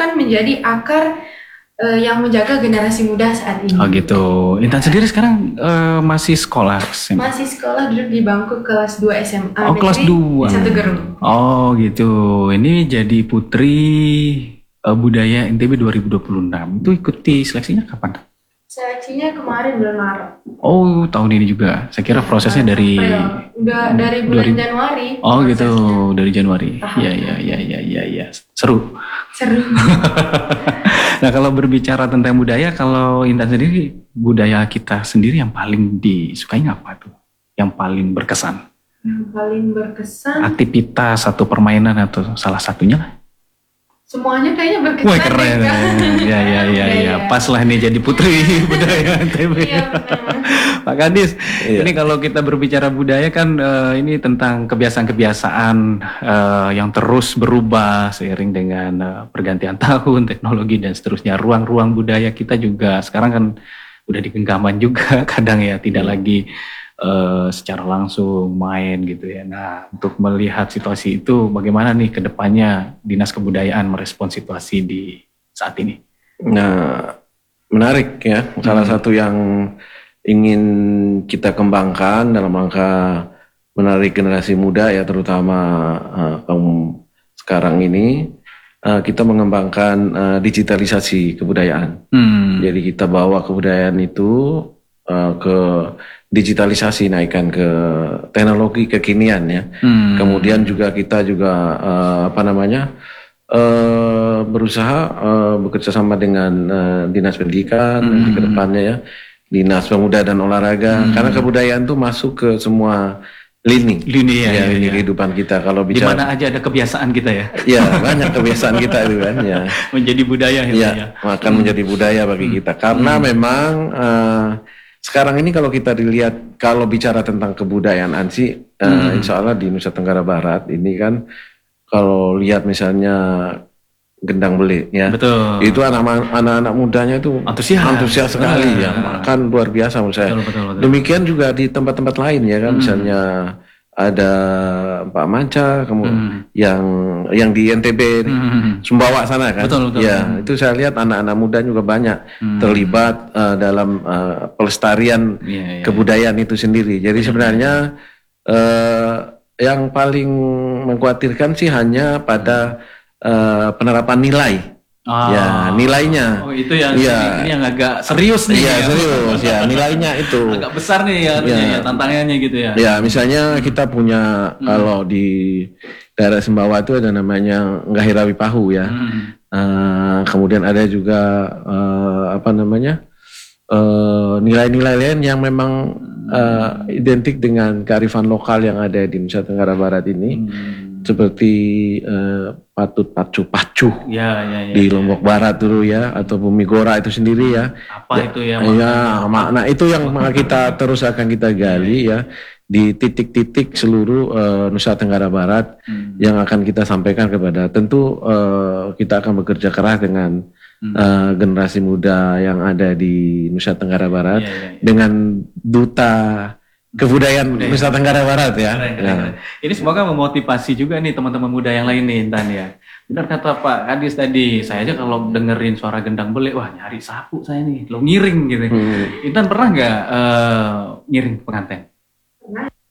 kan menjadi akar yang menjaga generasi muda saat ini. Oh gitu. Intan sendiri sekarang masih sekolah? Masih sekolah, duduk di bangku kelas 2 SMA. Oh, kelas 2. Satu Gerung. Oh gitu. Ini jadi putri budaya NTB 2026. Itu ikuti seleksinya kapan? Seleksinya kemarin bulan Maret. Oh, tahun ini juga. Saya kira prosesnya dari udah dari bulan Januari. Oh gitu, dari Januari. Ya. Seru. Nah, kalau berbicara tentang budaya, kalau Intan sendiri, budaya kita sendiri yang paling disukai apa tuh? Yang paling berkesan? Yang paling berkesan? Aktivitas atau permainan atau salah satunya lah? Semuanya kayaknya berkesan. Wah, keren. Ya. Pas lah nih jadi putri budaya NTB. Iya, Pak Kadis, ini kalau kita berbicara budaya kan ini tentang kebiasaan-kebiasaan yang terus berubah seiring dengan pergantian tahun, teknologi dan seterusnya. Ruang-ruang budaya kita juga sekarang kan udah di genggaman juga kadang ya, tidak lagi secara langsung main gitu ya. Nah, untuk melihat situasi itu bagaimana nih ke depannya Dinas Kebudayaan merespon situasi di saat ini? Nah, menarik ya. Salah satu yang ingin kita kembangkan dalam rangka menarik generasi muda ya, terutama kaum sekarang ini, kita mengembangkan digitalisasi kebudayaan. Jadi kita bawa kebudayaan itu ke digitalisasi, naikkan ke teknologi kekinian ya. Kemudian juga kita juga berusaha bekerja sama dengan Dinas Pendidikan nanti ke depannya ya, Dinas Pemuda dan Olahraga, karena kebudayaan itu masuk ke semua lini kehidupan kita. Kalau bicara di mana aja ada kebiasaan kita ya. Ya, banyak kebiasaan kita itu kan ya. Menjadi budaya ya. Akan menjadi budaya bagi kita. Karena memang sekarang ini kalau kita dilihat, kalau bicara tentang kebudayaan ANSI, insya Allah di Nusa Tenggara Barat ini kan, kalau lihat misalnya gendang beli ya, betul. Itu anak-anak mudanya itu antusias sekali ya, kan luar biasa menurut saya. Betul. Demikian juga di tempat-tempat lain ya kan, misalnya ada Pak Manca, kemudian yang di NTB, Sumbawa sana kan. Betul. Ya, itu saya lihat anak-anak muda juga banyak terlibat dalam pelestarian kebudayaan itu sendiri. Jadi sebenarnya yang paling mengkhawatirkan sih hanya pada penerapan nilai. Ya, nilainya. Oh, itu yang ini yang agak serius nih. Iya, serius ya, nilainya itu. Agak besar nih ya, tantangannya gitu ya. Ya, misalnya kita punya kalau di daerah Sumbawa itu ada namanya Ngahirawi Pahu ya. Kemudian ada juga nilai-nilai lain yang memang identik dengan kearifan lokal yang ada di Nusa Tenggara Barat ini. Seperti patut pacu di Lombok Barat dulu ya, atau Bumi Gora itu sendiri ya. Apa itu ya? Makna itu yang kita terus akan kita gali ya di titik-titik seluruh Nusa Tenggara Barat yang akan kita sampaikan kepada. Tentu kita akan bekerja keras dengan generasi muda yang ada di Nusa Tenggara Barat dengan duta kebudayaan Nusa Tenggara Barat ya. Keren. Ini semoga memotivasi juga nih teman-teman muda yang lain nih, Intan ya. Benar kata Pak Kadis tadi, saya aja kalau dengerin suara gendang beli, wah nyari sapu saya nih, lo ngiring gitu. Intan pernah nggak ngiring pengantin?